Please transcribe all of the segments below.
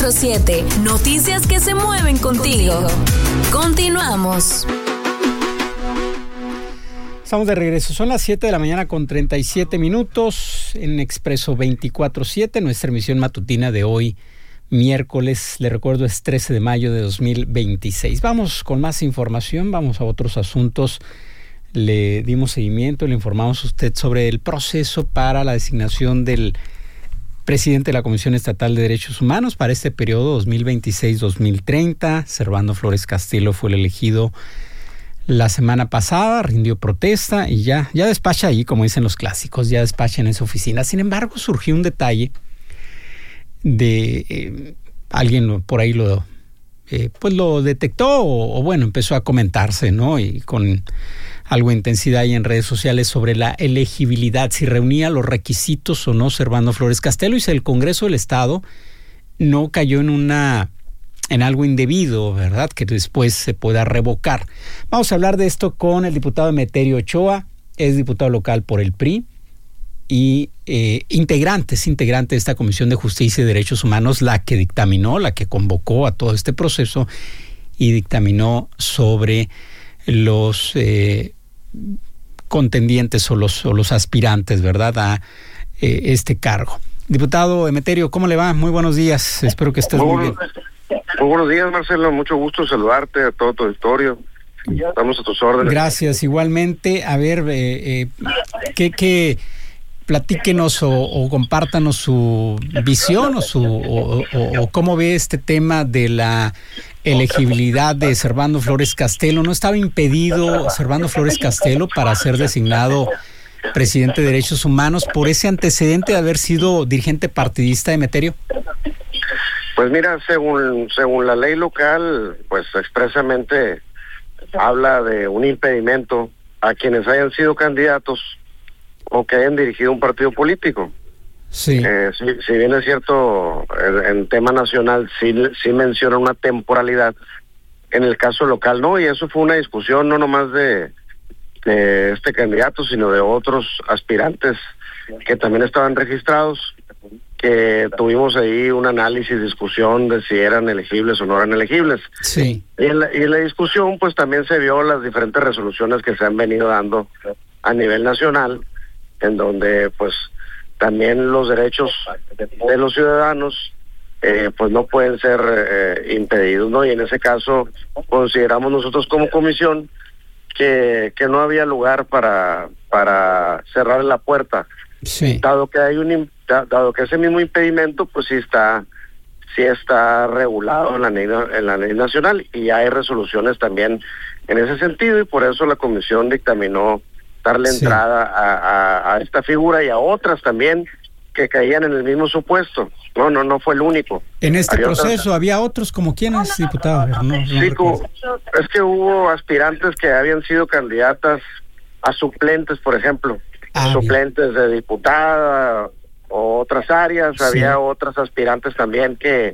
94.7. Noticias que se mueven contigo. Continuamos. Estamos de regreso. Son las 7 de la mañana con 37 minutos en Expreso 24/7, nuestra emisión matutina de hoy, miércoles, le recuerdo, es 13 de mayo de 2026. Vamos con más información, vamos a otros asuntos. Le dimos seguimiento, le informamos a usted sobre el proceso para la designación del presidente de la Comisión Estatal de Derechos Humanos para este periodo 2026-2030. Servando Flores Castelo fue el elegido la semana pasada, rindió protesta y ya despacha ahí, como dicen los clásicos, ya despacha en esa oficina. Sin embargo, surgió un detalle de alguien por ahí lo detectó o bueno, empezó a comentarse, ¿no? Y con algo de intensidad ahí en redes sociales sobre la elegibilidad, si reunía los requisitos o no Servando Flores Castelo, y si el Congreso del Estado no cayó en algo indebido, ¿verdad?, que después se pueda revocar. Vamos a hablar de esto con el diputado Emeterio Ochoa, es diputado local por el PRI y integrante de esta Comisión de Justicia y Derechos Humanos, la que convocó a todo este proceso y dictaminó sobre los contendientes o los aspirantes, ¿verdad?, a este cargo. Diputado Emeterio, ¿cómo le va? Muy buenos días, espero que estés muy bien. Muy buenos días, Marcelo, mucho gusto saludarte, a todo tu auditorio. Estamos a tus órdenes. Gracias, igualmente. A ver, platíquenos o compártanos su visión o cómo ve este tema de la elegibilidad de Servando Flores Castelo. ¿No estaba impedido Servando Flores Castelo para ser designado presidente de Derechos Humanos por ese antecedente de haber sido dirigente partidista, Emeterio? Pues mira, según la ley local, pues expresamente habla de un impedimento a quienes hayan sido candidatos o que hayan dirigido un partido político. Sí. Si bien es cierto, en tema nacional sí menciona una temporalidad, en el caso local no, y eso fue una discusión no nomás de este candidato, sino de otros aspirantes que también estaban registrados, que tuvimos ahí un análisis, discusión de si eran elegibles o no eran elegibles. Sí. Y en la discusión pues también se vio las diferentes resoluciones que se han venido dando a nivel nacional, en donde pues también los derechos de los ciudadanos pues no pueden ser impedidos, ¿no? Y en ese caso consideramos nosotros como comisión que no había lugar para cerrar la puerta. Sí. Dado que ese mismo impedimento pues sí está regulado en la ley nacional, y hay resoluciones también en ese sentido, y por eso la comisión dictaminó darle entrada a esta figura y a otras también que caían en el mismo supuesto. No fue el único. En este proceso había otros, como quiénes, diputado. Sí, es que hubo aspirantes que habían sido candidatas a suplentes, por ejemplo, suplentes de diputada o otras áreas. Sí. Había otras aspirantes también que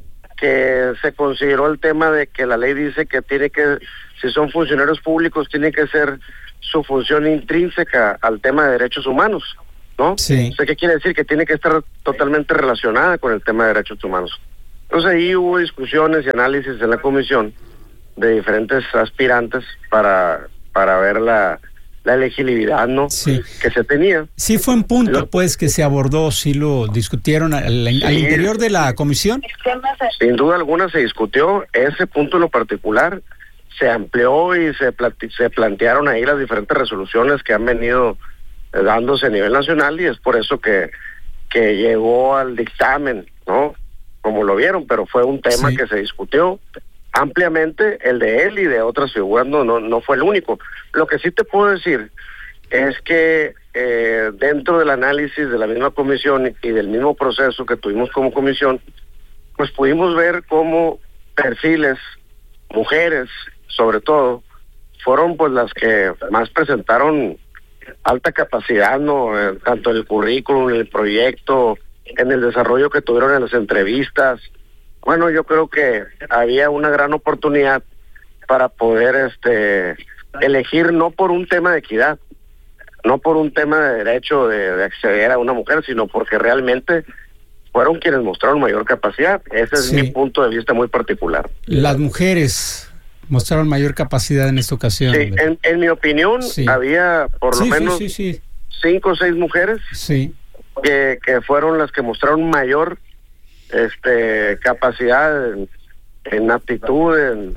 se consideró el tema de que la ley dice que si son funcionarios públicos, tiene que ser su función intrínseca al tema de derechos humanos, ¿no? Sí. O sea, ¿qué quiere decir? Que tiene que estar totalmente relacionada con el tema de derechos humanos. Entonces ahí hubo discusiones y análisis en la comisión de diferentes aspirantes para ver la elegibilidad, ¿no? Sí. Que se tenía. Sí fue un punto, pues, que se abordó, sí lo discutieron al interior de la comisión. Sin duda alguna se discutió ese punto en lo particular, se amplió y se plantearon ahí las diferentes resoluciones que han venido dándose a nivel nacional, y es por eso que llegó al dictamen, ¿no? Como lo vieron, pero fue un tema que se discutió ampliamente, el de él y de otras figuras no fue el único. Lo que sí te puedo decir es que dentro del análisis de la misma comisión y del mismo proceso que tuvimos como comisión, pues pudimos ver cómo perfiles, mujeres sobre todo, fueron pues las que más presentaron alta capacidad, ¿no? Tanto en el currículum, en el proyecto, en el desarrollo que tuvieron en las entrevistas. Bueno, yo creo que había una gran oportunidad para poder elegir, no por un tema de equidad, no por un tema de derecho de acceder a una mujer, sino porque realmente fueron quienes mostraron mayor capacidad. Ese es mi punto de vista muy particular. Las mujeres mostraron mayor capacidad en esta ocasión. Sí, en mi opinión, había por lo menos 5 o 6 mujeres que fueron las que mostraron mayor capacidad en aptitud,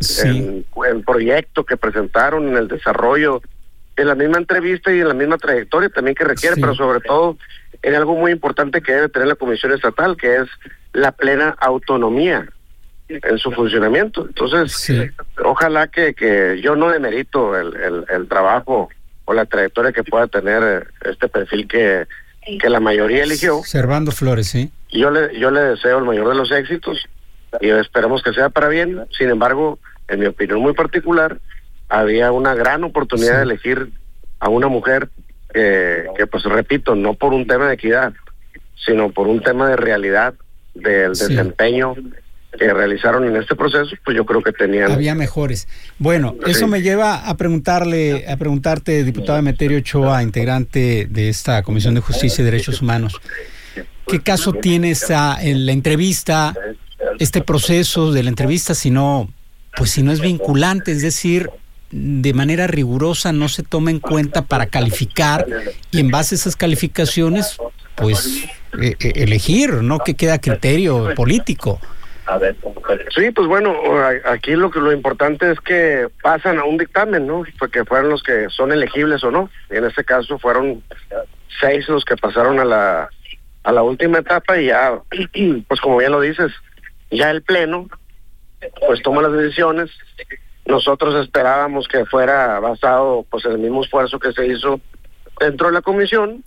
en proyecto que presentaron, en el desarrollo, en la misma entrevista y en la misma trayectoria también que requiere, pero sobre todo en algo muy importante que debe tener la Comisión Estatal, que es la plena autonomía en su funcionamiento. Entonces, ojalá que yo no demerito el trabajo o la trayectoria que pueda tener este perfil que la mayoría eligió. Servando Flores, sí. Yo le deseo el mayor de los éxitos y esperemos que sea para bien. Sin embargo, en mi opinión muy particular, había una gran oportunidad de elegir a una mujer que pues repito, no por un tema de equidad, sino por un tema de realidad del desempeño que realizaron en este proceso, pues yo creo que había mejores. Bueno, eso me lleva a preguntarte, diputado Emeterio Ochoa, integrante de esta Comisión de Justicia y Derechos Humanos, ¿qué caso tiene en la entrevista, este proceso de la entrevista, si no es vinculante? Es decir, de manera rigurosa no se toma en cuenta para calificar y en base a esas calificaciones, pues elegir, ¿no? Que queda criterio político. Sí, pues bueno, aquí lo importante es que pasan a un dictamen, ¿no? Porque fueron los que son elegibles o no. Y en este caso fueron 6 los que pasaron a la última etapa y ya, pues como bien lo dices, ya el Pleno pues toma las decisiones. Nosotros esperábamos que fuera basado pues en el mismo esfuerzo que se hizo dentro de la comisión,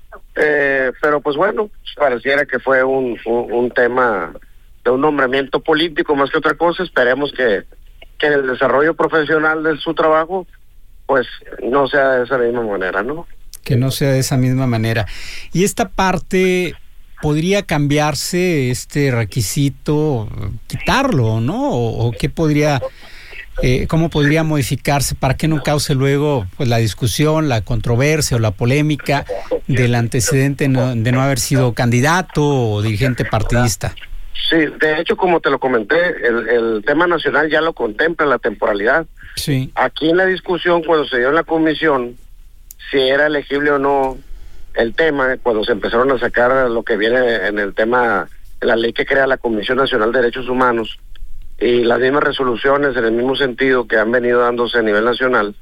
pero pues bueno, pareciera que fue un tema de un nombramiento político más que otra cosa. Esperemos que en el desarrollo profesional de su trabajo pues no sea de esa misma manera, ¿no? Que no sea de esa misma manera. Y esta parte, ¿podría cambiarse este requisito, quitarlo, no? ¿O qué podría, cómo podría modificarse para que no cause luego pues la discusión, la controversia o la polémica del antecedente de no haber sido candidato o dirigente partidista? Sí, de hecho, como te lo comenté, el tema nacional ya lo contempla, la temporalidad. Sí. Aquí en la discusión, cuando se dio en la comisión, si era elegible o no el tema, cuando se empezaron a sacar lo que viene en el tema, en la ley que crea la Comisión Nacional de Derechos Humanos, y las mismas resoluciones en el mismo sentido que han venido dándose a nivel nacional,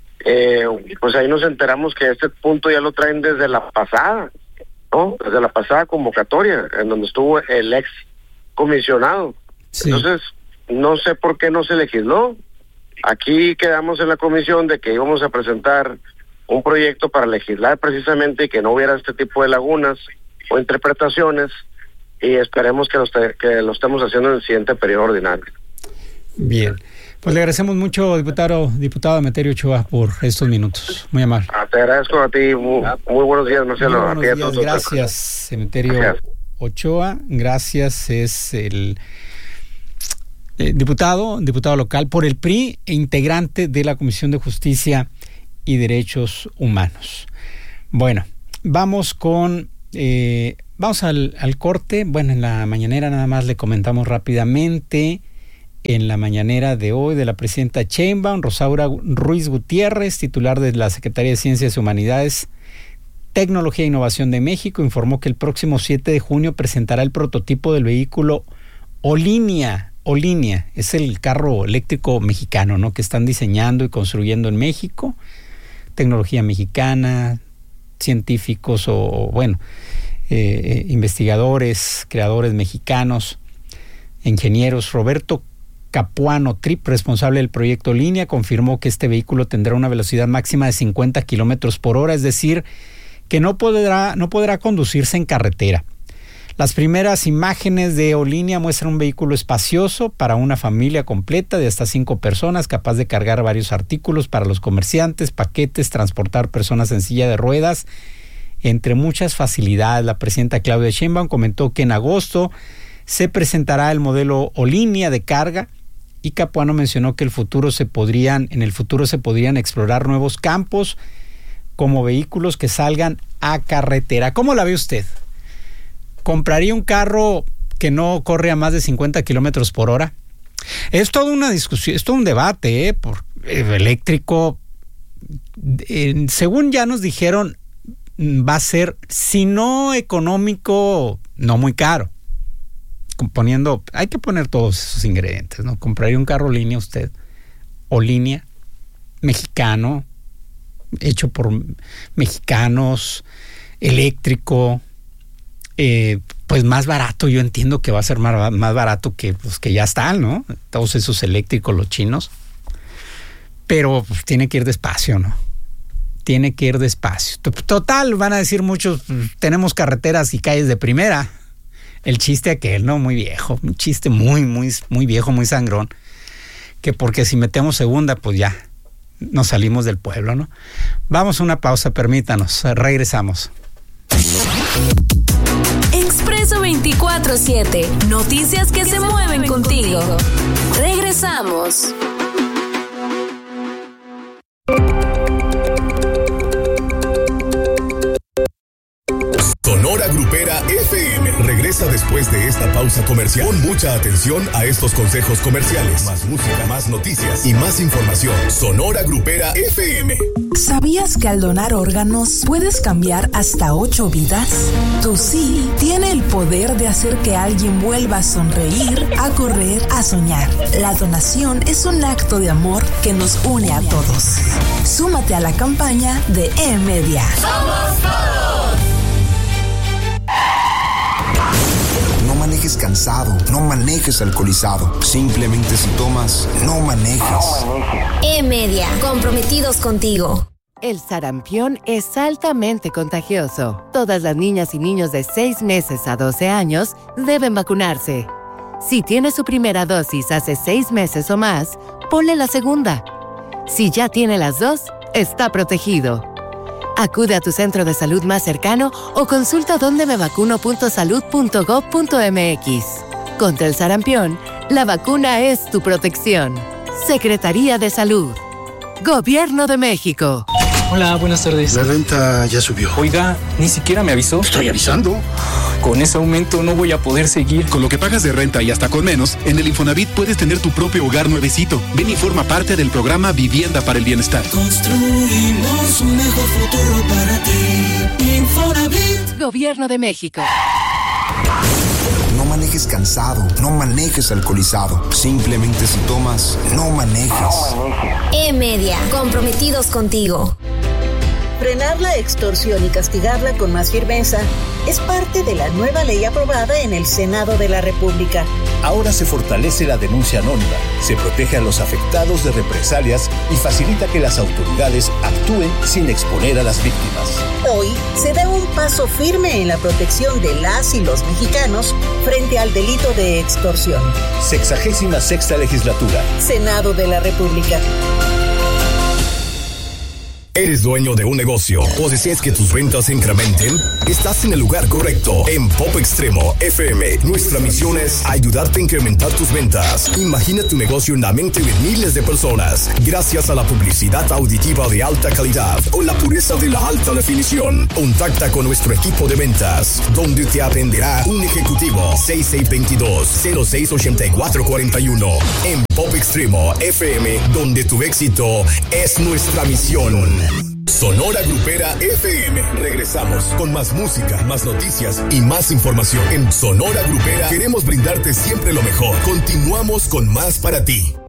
pues ahí nos enteramos que este punto ya lo traen desde la pasada, ¿no? Desde la pasada convocatoria, en donde estuvo el ex comisionado. Sí. Entonces, no sé por qué no se legisló. Aquí quedamos en la comisión de que íbamos a presentar un proyecto para legislar precisamente y que no hubiera este tipo de lagunas o interpretaciones, y esperemos que lo estemos haciendo en el siguiente periodo ordinario. Bien. Pues le agradecemos mucho, diputado Emeterio Ochoa, por estos minutos. Muy amable. Te agradezco a ti. Muy buenos días, Marcelo. Muy buenos días, gracias, Emeterio Ochoa. Gracias, es el diputado local por el PRI e integrante de la Comisión de Justicia y Derechos Humanos. Bueno, vamos al corte. Bueno, en la mañanera nada más le comentamos rápidamente. En la mañanera de hoy de la presidenta Sheinbaum, Rosaura Ruiz Gutiérrez, titular de la Secretaría de Ciencias y Humanidades, Tecnología e Innovación de México, informó que el próximo 7 de junio presentará el prototipo del vehículo Olinia. Olinia es el carro eléctrico mexicano, ¿no?, que están diseñando y construyendo en México. Tecnología mexicana, científicos investigadores, creadores mexicanos, ingenieros. Roberto Capuano Trip, responsable del proyecto Línea, confirmó que este vehículo tendrá una velocidad máxima de 50 kilómetros por hora, es decir, que no podrá conducirse en carretera. Las primeras imágenes de Olinia muestran un vehículo espacioso para una familia completa de hasta 5 personas, capaz de cargar varios artículos para los comerciantes, paquetes, transportar personas en silla de ruedas, entre muchas facilidades. La presidenta Claudia Sheinbaum comentó que en agosto se presentará el modelo Olinia de carga, y Capuano mencionó que en el futuro se podrían explorar nuevos campos como vehículos que salgan a carretera. ¿Cómo la ve usted? ¿compraría un carro que no corre a más de 50 kilómetros por hora? Es toda una discusión, es todo un debate, por eléctrico. Según ya nos dijeron, va a ser, si no económico, no muy caro. Hay que poner todos esos ingredientes, ¿no? ¿Compraría un carro línea usted? O línea, mexicano, hecho por mexicanos, eléctrico, pues más barato. Yo entiendo que va a ser más barato que los que ya están, ¿no? Todos esos eléctricos, los chinos. Pero pues, tiene que ir despacio, ¿no? Tiene que ir despacio. Total, van a decir muchos, tenemos carreteras y calles de primera. El chiste aquel, ¿no? Muy viejo, un chiste muy, muy, muy viejo, muy sangrón. Que porque si metemos segunda, pues ya nos salimos del pueblo, ¿no? Vamos a una pausa, permítanos, regresamos. Expreso 24/7, noticias que se mueven contigo. Regresamos. Sonora Grupera FM regresa después de esta pausa comercial. Pon mucha atención a estos consejos comerciales. Más música, más noticias y más información. Sonora Grupera FM. ¿Sabías que al donar órganos puedes cambiar hasta 8 vidas? Tu sí tiene el poder de hacer que alguien vuelva a sonreír, a correr, a soñar. La donación es un acto de amor que nos une a todos. Súmate a la campaña de E-Media. ¡Somos todos! No manejes cansado, no manejes alcoholizado. Simplemente si tomas, no manejes. E-Media, comprometidos contigo. El sarampión es altamente contagioso. Todas las niñas y niños de 6 meses a 12 años deben vacunarse. Si tiene su primera dosis hace 6 meses o más, ponle la segunda. Si ya tiene las 2, está protegido. Acude a tu centro de salud más cercano o consulta dondemevacuno.salud.gov.mx. Contra el sarampión, la vacuna es tu protección. Secretaría de Salud. Gobierno de México. Hola, buenas tardes. La renta ya subió. Oiga, ni siquiera me avisó. Estoy avisando. Con ese aumento no voy a poder seguir. Con lo que pagas de renta y hasta con menos, en el Infonavit puedes tener tu propio hogar nuevecito. Ven y forma parte del programa Vivienda para el Bienestar. Construimos un mejor futuro para ti. Infonavit. Gobierno de México. No manejes cansado, no manejes alcoholizado. Simplemente si tomas, no manejes. E-Media, comprometidos contigo. Frenar la extorsión y castigarla con más firmeza es parte de la nueva ley aprobada en el Senado de la República. Ahora se fortalece la denuncia anónima, se protege a los afectados de represalias y facilita que las autoridades actúen sin exponer a las víctimas. Hoy se da un paso firme en la protección de las y los mexicanos frente al delito de extorsión. 66ª Legislatura. Senado de la República. ¿Eres dueño de un negocio o deseas que tus ventas se incrementen? Estás en el lugar correcto. En Pop Extremo FM, nuestra misión es ayudarte a incrementar tus ventas. Imagina tu negocio en la mente de miles de personas gracias a la publicidad auditiva de alta calidad o la pureza de la alta definición. Contacta con nuestro equipo de ventas, donde te atenderá un ejecutivo. 6622-068441. En Pop Extremo FM, donde tu éxito es nuestra misión. Sonora Grupera FM. Regresamos con más música, más noticias y más información. En Sonora Grupera queremos brindarte siempre lo mejor. Continuamos con más para ti.